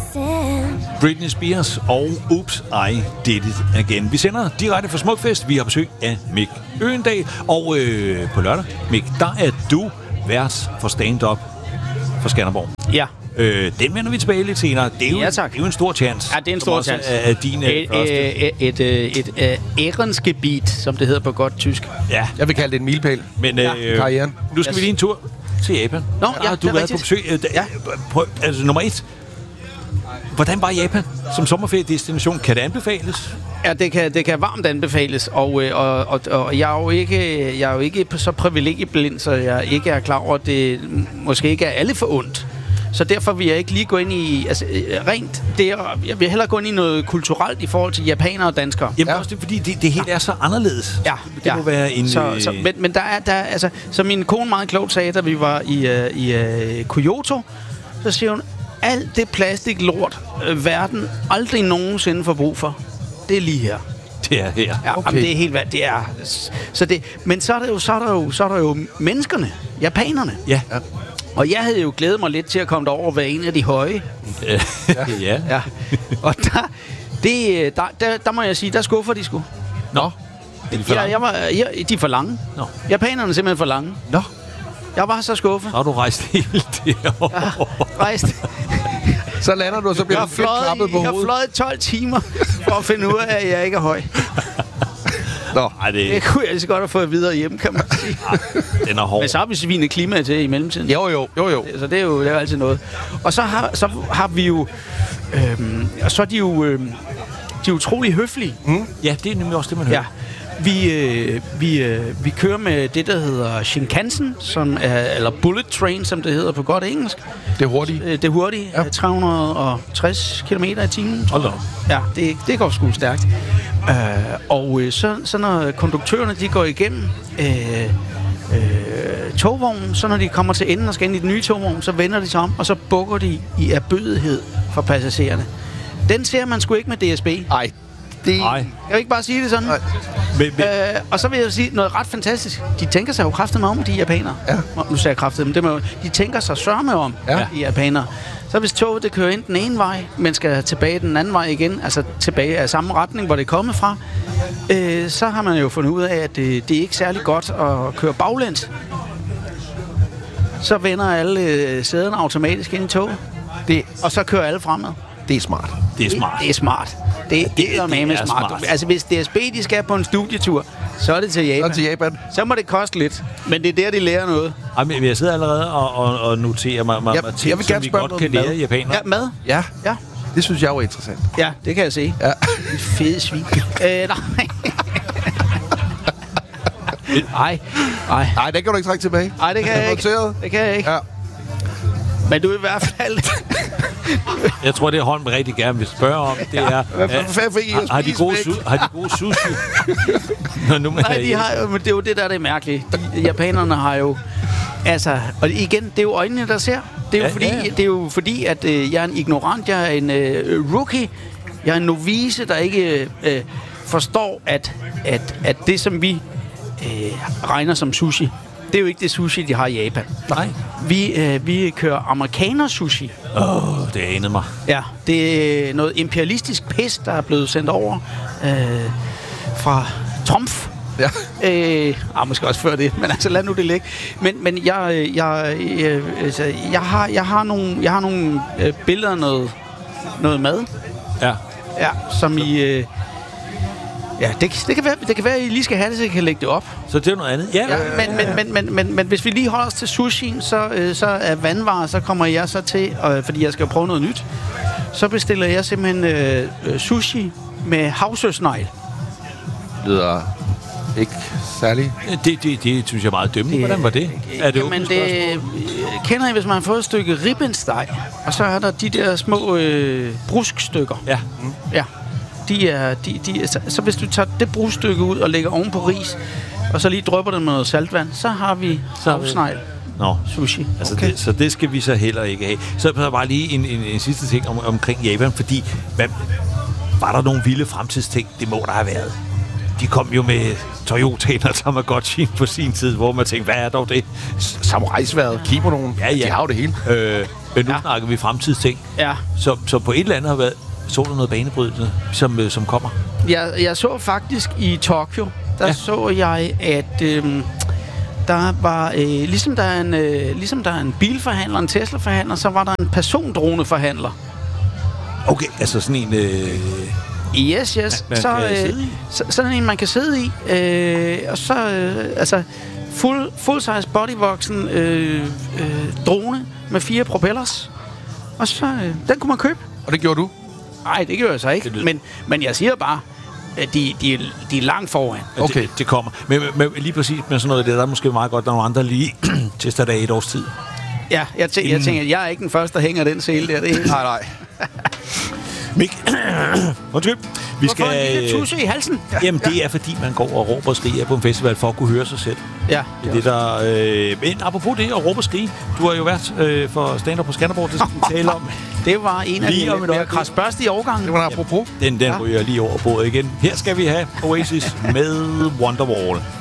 Britney Spears og Oops, I Did It Again. Vi sender direkte fra Smukfest. Vi har besøg af Mick Øgendahl. Og på lørdag, Mick, der er du vært for stand-up for Skanderborg. Ja. Den vender vi tilbage lidt senere. Det er jo, det er jo en stor chance. Ja, det er en stor chance. Af din et ærensgebiet, som det hedder på godt tysk. Ja. Jeg vil kalde det en milepæl. Men karrieren. Nu skal vi lige en tur til Japan. Nå, ja, du har været på besøg. Altså, nummer 1. Hvordan var Japan som sommerferiedestination? Kan det anbefales? Ja, det kan varmt anbefales, og jeg er jo ikke så privilegieblind, så jeg ikke er klar over, at det måske ikke er alle for ondt. Så derfor vil jeg ikke lige gå ind i rent det. Jeg vil hellere gå ind i noget kulturelt i forhold til japanere og danskere. Jamen også det, fordi det hele er så anderledes. Ja, det må være en. Men der er altså, som min kone meget klogt sagde, da vi var i Kyoto, så siger hun, alt det plastiklort verden aldrig nogensinde får brug for, det er lige her. Det er her. Ja, okay. Det er helt hvad det er. Så det, men så er der jo menneskerne, japanerne. Ja. Og jeg havde jo glædet mig lidt til at komme derover og være en af de høje. Ja. Og der må jeg sige, der skuffer de sgu. Nå. De er for lange. Nå. Japanerne er simpelthen for lange. Nå. Jeg var så skuffet. Har du rejst helt derovre? Ja, rejst. Så lander du, og så bliver du fedt klappet på hovedet. Jeg har fløjet 12 timer for at finde ud af, at jeg ikke er høj. Nå. Det kunne jeg lige så godt have fået videre hjem, kan man sige. Den er hård. Men så har vi svinet klimaet til i mellemtiden. Jo. Så det er jo altid noget. Og så har vi jo... så er de jo... de er utrolig høflige. Mm. Ja, det er nemlig også det, man hører. Ja. Vi kører med det, der hedder Shinkansen, som er, eller Bullet Train, som det hedder på godt engelsk. Det er hurtigt. Det er hurtigt. Ja. 360 km i timen. Hold da. Ja, det går sgu stærkt. Og så når konduktørerne de går igennem togvognen, så når de kommer til enden og skal ind i den nye togvogn, så vender de sig om, og så bukker de i erbødighed for passagererne. Den ser man sgu ikke med DSB. Nej. Jeg vil ikke bare sige det sådan. Og så vil jeg sige noget ret fantastisk. De tænker sig jo kraftedeme om, de japanere. Ja. Nu siger jeg kraftedeme. De tænker sig sørme om, de japanere. Så hvis toget det kører ind den ene vej, men skal tilbage den anden vej igen, altså tilbage af samme retning, hvor det er kommet fra, så har man jo fundet ud af, at det er ikke særlig godt at køre baglæns. Så vender alle sæderne automatisk ind i toget, og så kører alle fremad. Det er smart. Det er smart. Det er smart. Det er smart. Altså, hvis DSB de skal på en studietur, så er det til Japan. Så må det koste lidt. Men det er der, de lærer noget. Jamen, jeg sidder allerede og noterer mig ting, jeg vil som vi godt kan lære i japanere. Ja, mad. Ja. Det synes jeg var interessant. Ja, det kan jeg se. Ja. Fede svin. Nej. Nej, det kan du ikke trække tilbage. Nej, det kan jeg ikke. Det kan jeg ikke. Ja. Men du i hvert fald... Jeg tror, det Holm rigtig gerne vil spørge om, det er... Har de gode sushi? Nej, de har jo... Men det er jo det, der er det mærkelige. Japanerne har jo... Altså... Og igen, det er jo øjnene, der ser. Det er jo fordi, at jeg er en ignorant. Jeg er en rookie. Jeg er en novice, der ikke forstår, at det, som vi regner som sushi... Det er jo ikke det sushi, de har i Japan. Nej. Vi kører amerikaner-sushi. Det anede mig. Ja, det er noget imperialistisk pis, der er blevet sendt over fra Trumf. Ja. Måske også før det, men altså lad nu det ligge. Men jeg har nogle billeder af noget mad. Ja. Ja, som I... Ja, det kan være, at I lige skal have det, så I kan lægge det op. Så det er noget andet? Ja. Men hvis vi lige holder os til sushien, så er vandvarer, så kommer jeg så til, fordi jeg skal prøve noget nyt, så bestiller jeg simpelthen sushi med havsøsnegl. Det lyder ikke særligt. Det synes jeg er meget dømmende. Hvordan var det? Er det men det kender I, hvis man har fået et stykke ribbensteg, og så er der de der små bruskstykker. Ja. Ja. Så hvis du tager det brugstykke ud og lægger oven på ris, og så lige drypper det med noget saltvand, så har vi havsnegl sushi. Altså okay. Så det skal vi så heller ikke have. Så bare lige en sidste ting omkring Japan, fordi var der nogle vilde fremtidsting? Det må der have været. De kom jo med Toyota'en og Tamagotchi på sin tid, hvor man tænkte, hvad er dog det? Samurajsværet, kimonoen, de har jo det hele. Men nu snakker vi fremtidsting. Ja. Så på et eller andet har været... Så du noget banebrydende, som kommer? Jeg så faktisk i Tokyo, der så jeg, at der var... ligesom der er en bilforhandler, en Tesla-forhandler, så var der en persondroneforhandler. Okay, altså sådan en... Yes. Sådan en, man kan sidde i. Og så... altså, full-size bodyvoksen drone med 4 propellers. Og så... den kunne man købe. Og det gjorde du? Nej, det gjorde jeg så ikke. Men jeg siger bare, at de er langt foran. Okay, det kommer. Men lige præcis med sådan noget, det er der måske meget godt, når nogle andre lige tester det af et års tid. Ja, jeg tænker, at jeg er ikke den første, der hænger den sele der. Det er nej. Mik, undskyld. Vi skal... Hvorfor en lille tusse i halsen? Jamen, det er fordi, man går og råber og skriger på en festival for at kunne høre sig selv. Ja. Det der... men apropos det at råbe og skrige, du har jo været for stand-up på Skanderborg, det skal vi tale om. Det var en af de mere krasbørstige årgange. Det var apropos. Den ryger lige over bordet igen. Her skal vi have Oasis med Wonderwall.